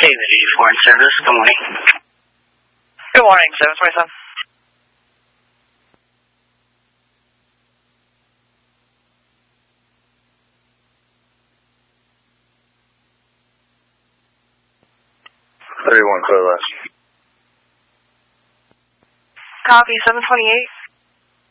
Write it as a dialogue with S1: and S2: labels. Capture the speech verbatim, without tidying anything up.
S1: David, eighty-four in service. Good morning.
S2: Good morning, seven twenty-seven.
S3: thirty-one, clear west.
S2: Copy, seven twenty-eight.